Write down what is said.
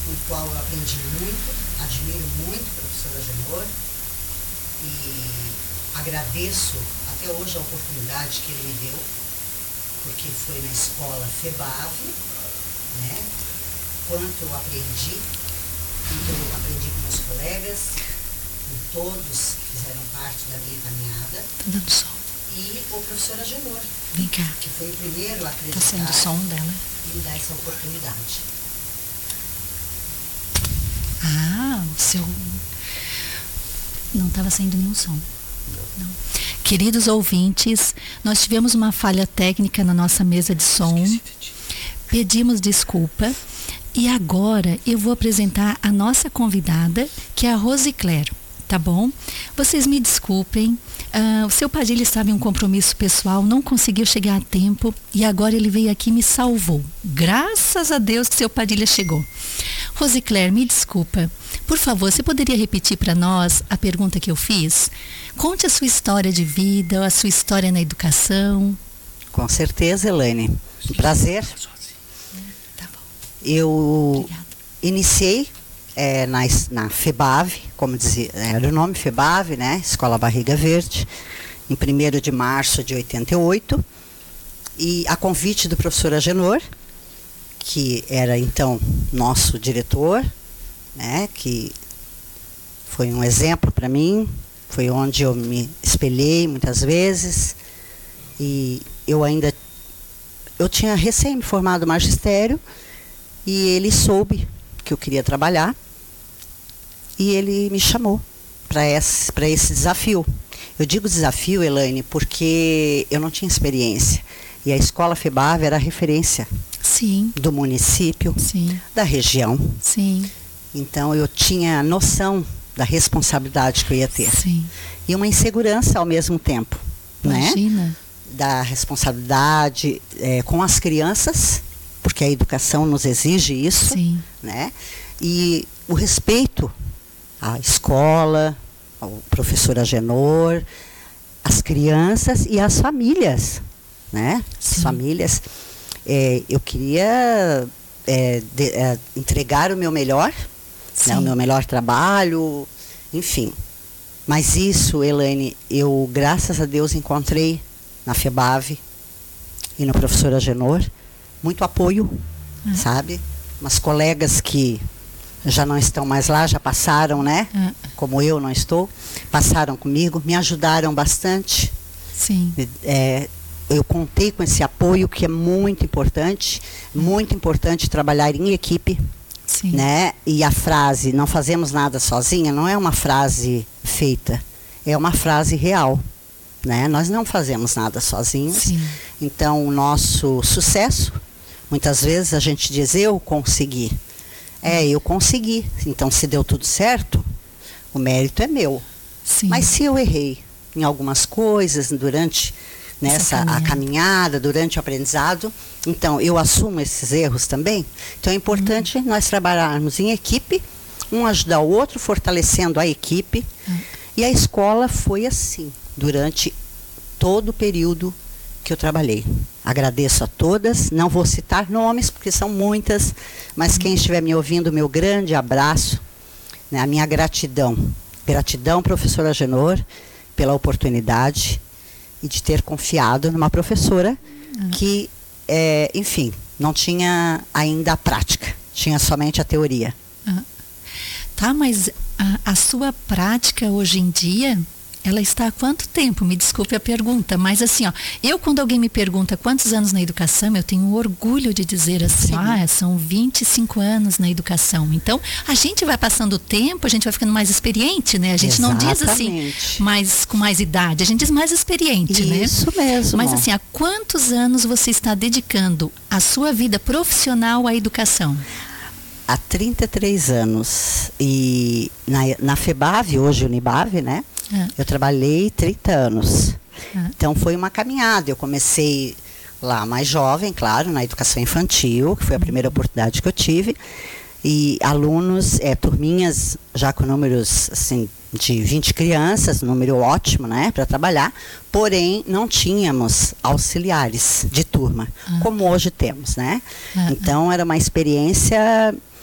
com o qual eu aprendi muito, admiro muito a professora Genor e agradeço até hoje a oportunidade que ele me deu, porque foi na escola FEBAV, né? Quanto eu aprendi com meus colegas, com todos que fizeram parte da minha caminhada. Tá dando som. E o professor Agenor, vem cá, que foi o primeiro a acreditar tá saindo o som dela. e me dar essa oportunidade. O seu... Não estava saindo nenhum som. Não. Queridos ouvintes, nós tivemos uma falha técnica na nossa mesa de som. Pedimos desculpa. E agora eu vou apresentar a nossa convidada, que é a Rosicler, tá bom? Vocês me desculpem, o seu Padilha estava em um compromisso pessoal, não conseguiu chegar a tempo e agora ele veio aqui e me salvou. Graças a Deus que seu Padilha chegou. Rosicler, me desculpa. Por favor, você poderia repetir para nós a pergunta que eu fiz? Conte a sua história de vida, a sua história na educação. Com certeza, Elaine. Um prazer. Eu iniciei na FEBAV, como dizia, era o nome FEBAV, né? Escola Barriga Verde, em 1º de março de 88, e a convite do professor Agenor, que era então nosso diretor, né? Que foi um exemplo para mim, foi onde eu me espelhei muitas vezes, e eu tinha recém me formado no magistério, e ele soube que eu queria trabalhar e ele me chamou para esse desafio. Eu digo desafio, Elaine, porque eu não tinha experiência. E a escola FEBAV era a referência do município, da região. Sim. Então eu tinha noção da responsabilidade que eu ia ter. Sim. E uma insegurança ao mesmo tempo. Imagina. Né? Da responsabilidade com as crianças, porque a educação nos exige isso, né? E o respeito à escola, ao professor Agenor, às crianças e às famílias, né? As famílias. Eu queria entregar o meu melhor, né? O meu melhor trabalho, enfim. Mas isso, Elaine, eu, graças a Deus, encontrei na FEBAV e no professor Agenor muito apoio, sabe? Umas colegas que já não estão mais lá, já passaram, né? Como eu não estou, passaram comigo, me ajudaram bastante. Sim. Eu contei com esse apoio, que é muito importante trabalhar em equipe, né? E a frase, não fazemos nada sozinha, não é uma frase feita, é uma frase real. Né? Nós não fazemos nada sozinhos. Então o nosso sucesso, muitas vezes a gente diz, eu consegui. Eu consegui. Então se deu tudo certo, o mérito é meu. Mas se eu errei em algumas coisas durante a caminhada, durante o aprendizado, então eu assumo esses erros também. Então é importante nós trabalharmos em equipe, um ajudar o outro, fortalecendo a equipe. E a escola foi assim durante todo o período que eu trabalhei. Agradeço a todas, não vou citar nomes porque são muitas, mas quem estiver me ouvindo, meu grande abraço, né, a minha gratidão. Gratidão, professora Agenor, pela oportunidade e de ter confiado numa professora que, enfim, não tinha ainda a prática, tinha somente a teoria. Tá, mas a sua prática hoje em dia, ela está há quanto tempo? Me desculpe a pergunta, mas assim, eu quando alguém me pergunta quantos anos na educação, eu tenho orgulho de dizer assim, são 25 anos na educação. Então, a gente vai passando o tempo, a gente vai ficando mais experiente, né? A gente não diz assim, com mais idade, a gente diz mais experiente, né? Isso mesmo. Mas assim, há quantos anos você está dedicando a sua vida profissional à educação? Há 33 anos. E na FEBAV, hoje Unibave, né? Eu trabalhei 30 anos. Então foi uma caminhada. Eu comecei lá mais jovem, claro, na educação infantil, que foi a primeira oportunidade que eu tive. E alunos, turminhas já com números assim, de 20 crianças, número ótimo, né, para trabalhar. Porém, não tínhamos auxiliares de turma, como hoje temos, né? Então era uma experiência